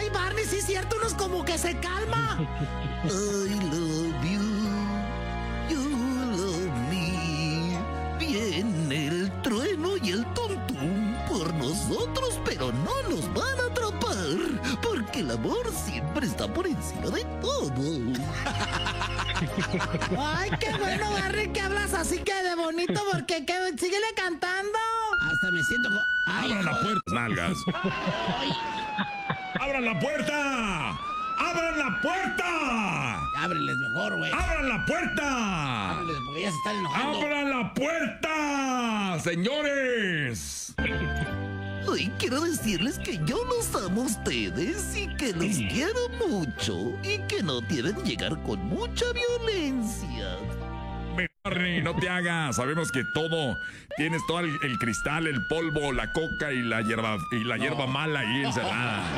Ay, Barney, sí es cierto, unos como que se calma. I love you love me. Viene el trueno y el tuntún por nosotros, pero no nos van a atrapar, porque el amor siempre está por encima de todo. Ay, qué bueno, Barney, que hablas así que de bonito, porque síguele cantando. Hasta me siento... ¡Abran la puerta, nalgas! ¡Abran la puerta! ¡Abran la puerta! Ábreles mejor, güey. ¡Abran la puerta! Ábreles porque ya se están enojando. ¡Abran la puerta, señores! Hoy quiero decirles que yo los amo a ustedes y que los quiero mucho y que no deben llegar con mucha violencia. Barney, no te hagas. Sabemos que tienes todo el cristal, el polvo, la coca y la hierba mala ahí encerrada.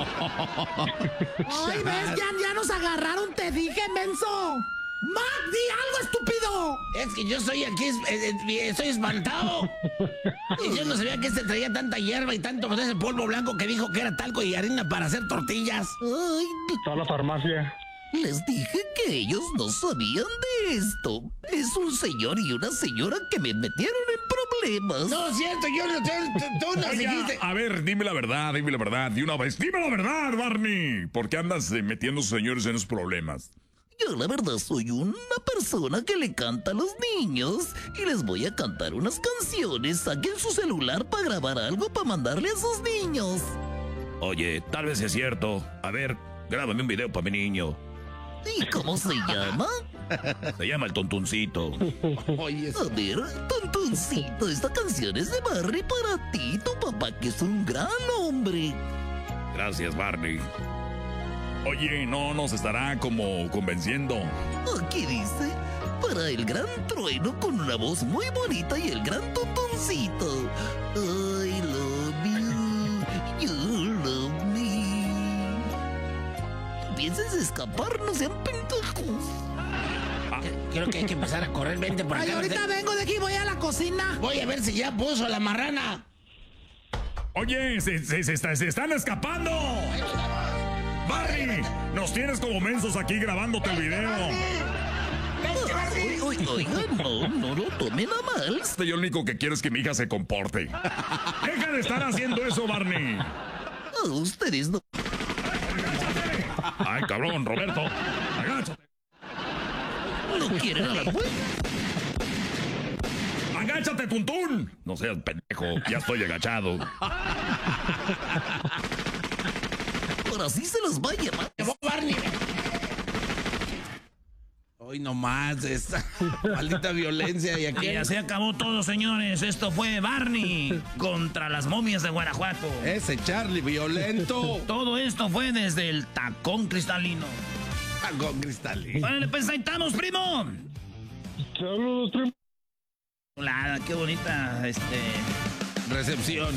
Ay, ves, ya nos agarraron, te dije, menso. ¡Mac, di algo, estúpido! Es que yo soy aquí, estoy espantado. Y yo no sabía que traía tanta hierba y tanto pues, ese polvo blanco que dijo que era talco y harina para hacer tortillas. Ay, toda la farmacia. les dije que ellos no sabían de esto. Es un señor y una señora que me metieron en problemas. No es cierto, tú nos dijiste. A ver, dime la verdad, de una vez. Dime la verdad, Barney. ¿Por qué andas metiendo a sus señores en esos problemas? Yo la verdad soy una persona que le canta a los niños y les voy a cantar unas canciones. Saquen su celular para grabar algo para mandarle a sus niños. Oye, tal vez es cierto. A ver, grábame un video para mi niño. ¿Y cómo se llama? Se llama El Tontuncito. Oye, A ver, Tontuncito, esta canción es de Barney para ti, tu papá que es un gran hombre. Gracias, Barney. Oye, no nos estará como convenciendo. Aquí dice, para el gran trueno con una voz muy bonita y el gran Tontuncito. I love you, you love me. Pienses escapar, no sean pendejos. creo que hay que empezar a correr. Vente por acá. Ay, ahorita vengo de aquí, voy a la cocina. Voy a ver si ya puso la marrana. Oye, se están escapando. Barney, nos tienes como mensos aquí grabándote el video. Oiga, no lo tomen a mal. Yo lo único que quiero es que mi hija se comporte. Deja de estar haciendo eso, Barney. Ustedes no. Ay, cabrón, Roberto. Agáchate. No quieren a la buena. ¡Agáchate, Tuntún! No seas pendejo, ya estoy agachado. Ahora sí se los va a llevar. Barney. Hoy nomás esta maldita violencia y aquí. Y así acabó todo, señores. Esto fue Barney contra las momias de Guanajuato. Ese Charlie violento. Todo esto fue desde el tacón cristalino. Tacón cristalino. Vale, pues ahí estamos, primo. Saludos, primo. Hola, qué bonita, Recepción.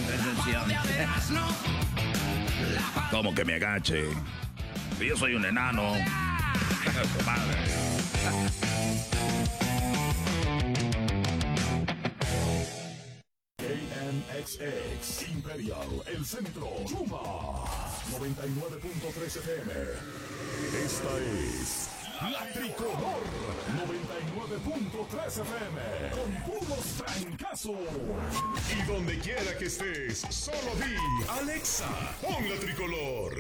¿Cómo que me agache? Yo soy un enano. KMXX Imperial, El Centro, Yuma 99.3 FM. Esta es La Tricolor 99.3 FM con puros trancazos. Y donde quiera que estés, solo di Alexa, pon La Tricolor.